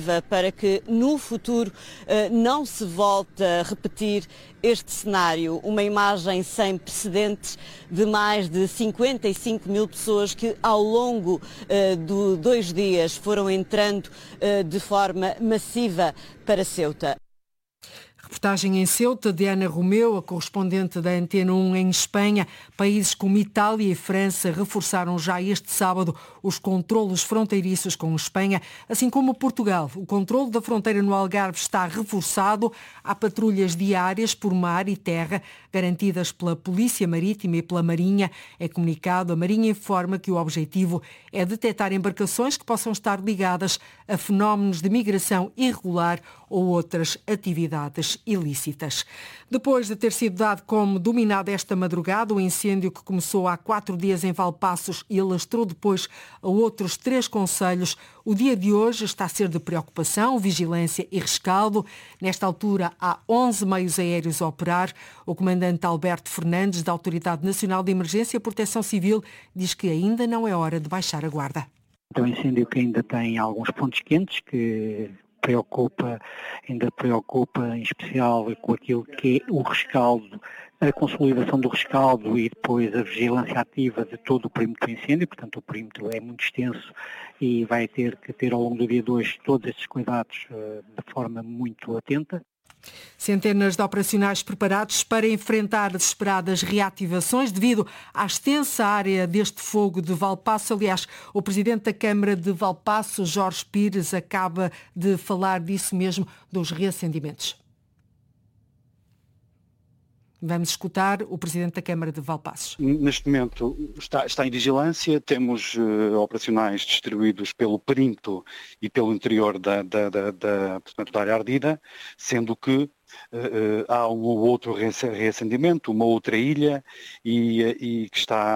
massiva para que no futuro não se volte a repetir este cenário. Uma imagem sem precedentes de mais de 55 mil pessoas que ao longo de 2 dias foram entrando de forma massiva para Ceuta. Reportagem em Ceuta de Ana Romeu, a correspondente da Antena 1 em Espanha. Países como Itália e França reforçaram já este sábado os controlos fronteiriços com Espanha, assim como Portugal. O controlo da fronteira no Algarve está reforçado. Há patrulhas diárias por mar e terra, garantidas pela Polícia Marítima e pela Marinha. É comunicado, a Marinha informa que o objetivo é detectar embarcações que possam estar ligadas a fenómenos de migração irregular ou outras atividades ilícitas. Depois de ter sido dado como dominado esta madrugada, o incêndio que começou há 4 dias em Valpaços e alastrou depois a outros 3 concelhos, o dia de hoje está a ser de preocupação, vigilância e rescaldo. Nesta altura há 11 meios aéreos a operar. O comandante Alberto Fernandes, da Autoridade Nacional de Emergência e Proteção Civil, diz que ainda não é hora de baixar a guarda. É um incêndio que ainda tem alguns pontos quentes, que ainda preocupa em especial com aquilo que é o rescaldo, a consolidação do rescaldo e depois a vigilância ativa de todo o perímetro do incêndio. Portanto, o perímetro é muito extenso e vai ter que ter ao longo do dia de hoje todos estes cuidados de forma muito atenta. Centenas de operacionais preparados para enfrentar as esperadas reativações devido à extensa área deste fogo de Valpaço. Aliás, o Presidente da Câmara de Valpaço, Jorge Pires, acaba de falar disso mesmo, dos reacendimentos. Vamos escutar o Presidente da Câmara de Valpaços. Neste momento está em vigilância, temos operacionais distribuídos pelo perímetro e pelo interior portanto, da área ardida, sendo que há um ou outro reacendimento, uma outra ilha e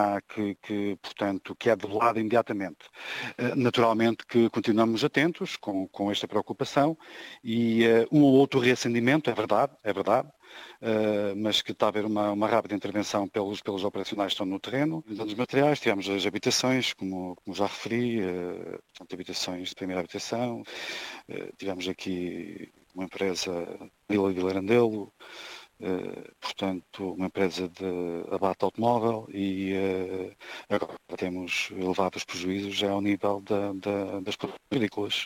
que é debelada imediatamente. Naturalmente que continuamos atentos com esta preocupação e um ou outro reacendimento, é verdade, mas que está a haver uma rápida intervenção pelos operacionais que estão no terreno. Dos materiais, tivemos as habitações, como já referi, portanto, habitações de primeira habitação, tivemos aqui uma empresa Vila Vilarandelo, portanto, uma empresa de abate automóvel e agora temos elevados prejuízos ao nível das produções agrícolas,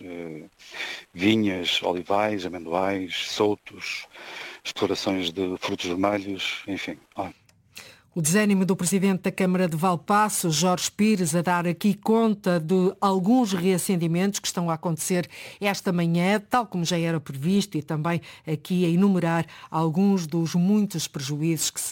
vinhas, olivais, amendoais, soutos, explorações de frutos vermelhos, enfim. O desânimo do Presidente da Câmara de Valpaços, Jorge Pires, a dar aqui conta de alguns reacendimentos que estão a acontecer esta manhã, tal como já era previsto, e também aqui a enumerar alguns dos muitos prejuízos que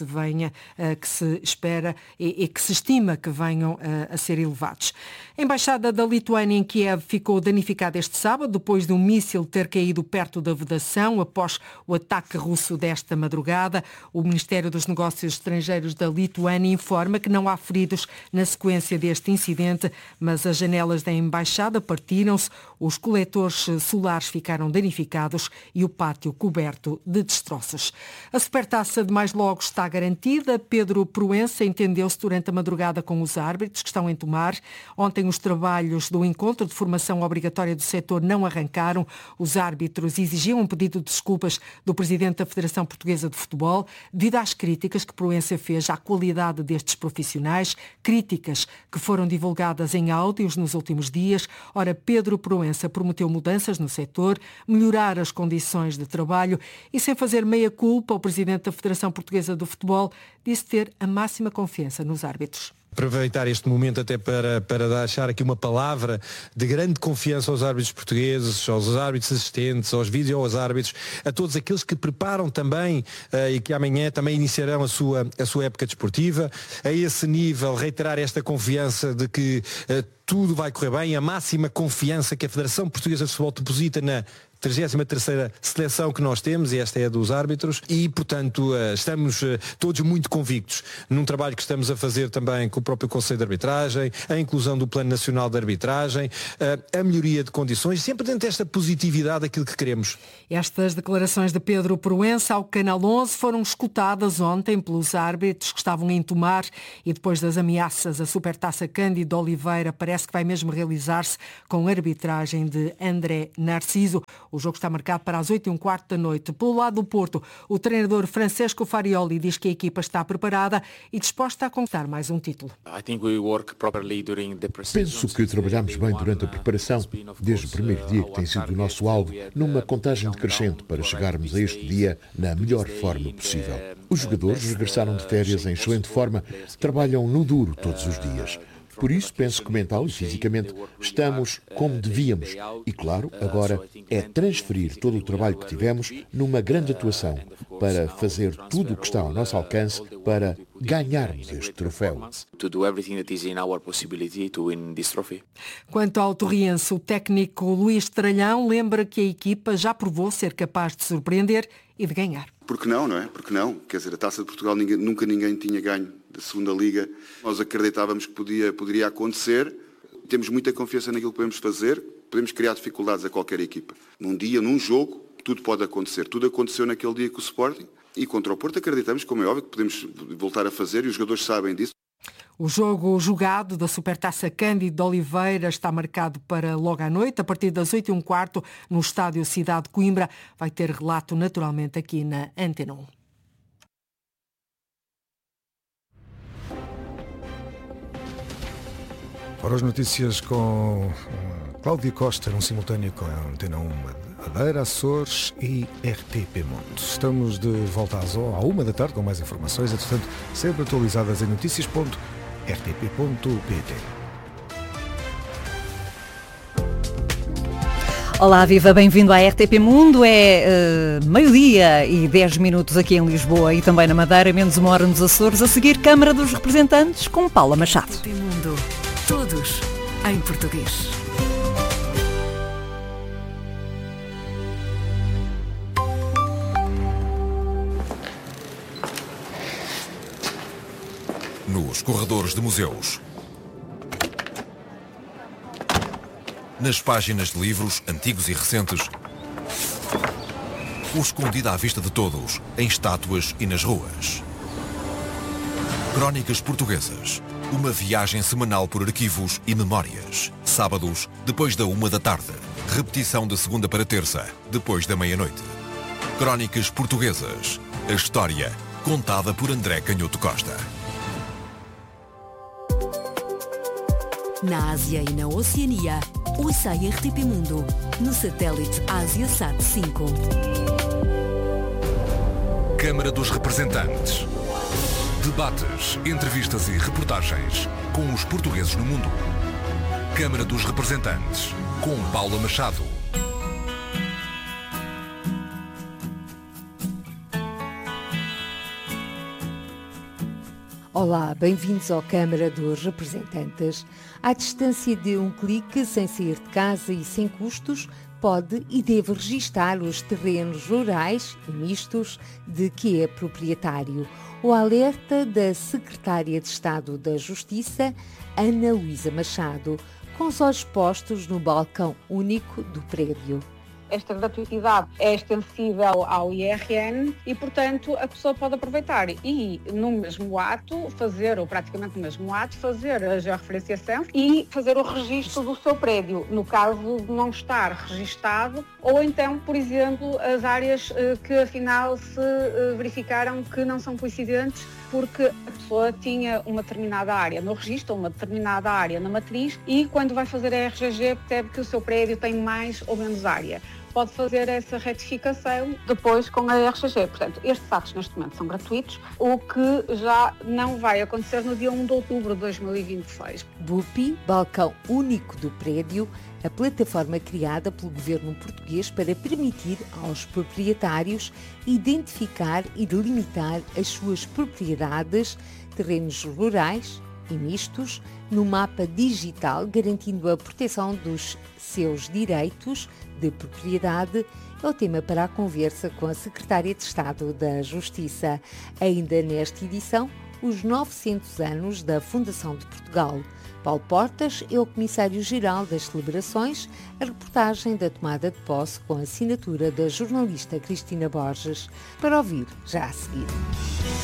se espera e que se estima que venham a ser elevados. A Embaixada da Lituânia em Kiev ficou danificada este sábado depois de um míssil ter caído perto da vedação após o ataque russo desta madrugada. O Ministério dos Negócios Estrangeiros da Lituânia informa que não há feridos na sequência deste incidente, mas as janelas da embaixada partiram-se, os coletores solares ficaram danificados e o pátio coberto de destroços. A supertaça de mais logo está garantida. Pedro Proença entendeu-se durante a madrugada com os árbitros que estão em Tomar. Ontem os trabalhos do encontro de formação obrigatória do setor não arrancaram. Os árbitros exigiam um pedido de desculpas do Presidente da Federação Portuguesa de Futebol devido às críticas que Proença fez à qualidade destes profissionais, críticas que foram divulgadas em áudios nos últimos dias. Ora, Pedro Proença prometeu mudanças no setor, melhorar as condições de trabalho e, sem fazer meia-culpa, o Presidente da Federação Portuguesa de Futebol disse ter a máxima confiança nos árbitros. Aproveitar este momento até para deixar aqui uma palavra de grande confiança aos árbitros portugueses, aos árbitros assistentes, aos vídeo-árbitros, a todos aqueles que preparam também e que amanhã também iniciarão a sua época desportiva. A esse nível, reiterar esta confiança de que tudo vai correr bem, a máxima confiança que a Federação Portuguesa de Futebol deposita na 33ª seleção que nós temos, e esta é a dos árbitros, e portanto estamos todos muito convictos num trabalho que estamos a fazer também com o próprio Conselho de Arbitragem, a inclusão do Plano Nacional de Arbitragem, a melhoria de condições, sempre dentro desta positividade daquilo que queremos. Estas declarações de Pedro Proença ao Canal 11 foram escutadas ontem pelos árbitros que estavam em Tomar, e depois das ameaças, a Supertaça Cândido Oliveira parece parece que vai mesmo realizar-se com arbitragem de André Narciso. O jogo está marcado para as 8h15 da noite. Pelo lado do Porto, o treinador Francesco Farioli diz que a equipa está preparada e disposta a conquistar mais um título. Penso que trabalhamos bem durante a preparação, desde o primeiro dia que tem sido o nosso alvo, numa contagem decrescente para chegarmos a este dia na melhor forma possível. Os jogadores regressaram de férias em excelente forma, trabalham no duro todos os dias. Por isso, penso que mental e fisicamente estamos como devíamos. E, claro, agora é transferir todo o trabalho que tivemos numa grande atuação para fazer tudo o que está ao nosso alcance para ganharmos este troféu. Quanto ao torriense, o técnico Luís Tralhão lembra que a equipa já provou ser capaz de surpreender e de ganhar. Porque não é? Porque não? Quer dizer, a Taça de Portugal nunca ninguém tinha ganho da segunda Liga. Nós acreditávamos que poderia acontecer. Temos muita confiança naquilo que podemos fazer. Podemos criar dificuldades a qualquer equipa. Num dia, num jogo, tudo pode acontecer. Tudo aconteceu naquele dia com o Sporting. E contra o Porto acreditamos, como é óbvio, que podemos voltar a fazer e os jogadores sabem disso. O jogo jogado da Supertaça Cândido de Oliveira está marcado para logo à noite, a partir das 8h15, no estádio Cidade de Coimbra. Vai ter relato naturalmente aqui na Antena 1. Para as notícias com Cláudia Costa, um simultâneo com a Antena 1 Madeira, Açores e RTP Mundo. Estamos de volta às 13h com mais informações, entretanto, sempre atualizadas em notícias.rtp.pt. Olá, viva, bem-vindo à RTP Mundo. É meio-dia e 10 minutos aqui em Lisboa e também na Madeira, menos 1 hora nos Açores. A seguir, Câmara dos Representantes com Paula Machado. RTP Mundo, todos em português. Nos corredores de museus, nas páginas de livros antigos e recentes, ou escondida à vista de todos, em estátuas e nas ruas. Crónicas Portuguesas, uma viagem semanal por arquivos e memórias. Sábados, depois da 13h. Repetição de segunda para terça, depois da meia-noite. Crónicas Portuguesas, a história contada por André Canhoto Costa. Na Ásia e na Oceania, ouça a RTP Mundo, no satélite AsiaSat 5. Câmara dos Representantes. Debates, entrevistas e reportagens com os portugueses no mundo. Câmara dos Representantes, com Paula Machado. Olá, bem-vindos ao Câmara dos Representantes. À distância de um clique, sem sair de casa e sem custos, pode e deve registar os terrenos rurais e mistos de que é proprietário. O alerta da Secretária de Estado da Justiça, Ana Luísa Machado, com os olhos postos no balcão único do prédio. Esta gratuitidade é extensível ao IRN e, portanto, a pessoa pode aproveitar e, no mesmo ato, fazer, ou praticamente no mesmo ato, fazer a georreferenciação e fazer o registro do seu prédio, no caso de não estar registado, ou então, por exemplo, as áreas que, afinal, se verificaram que não são coincidentes porque a pessoa tinha uma determinada área no registro, uma determinada área na matriz e, quando vai fazer a RGG, percebe que o seu prédio tem mais ou menos área. Pode fazer essa retificação depois com a RGG. Portanto, estes atos neste momento são gratuitos, o que já não vai acontecer no dia 1 de outubro de 2026. BUPI, Balcão Único do Prédio, a plataforma criada pelo governo português para permitir aos proprietários identificar e delimitar as suas propriedades, terrenos rurais e mistos, no mapa digital, garantindo a proteção dos seus direitos de propriedade, é o tema para a conversa com a Secretária de Estado da Justiça. Ainda nesta edição, os 900 anos da Fundação de Portugal. Paulo Portas é o Comissário-Geral das celebrações, a reportagem da tomada de posse com a assinatura da jornalista Cristina Borges. Para ouvir já a seguir.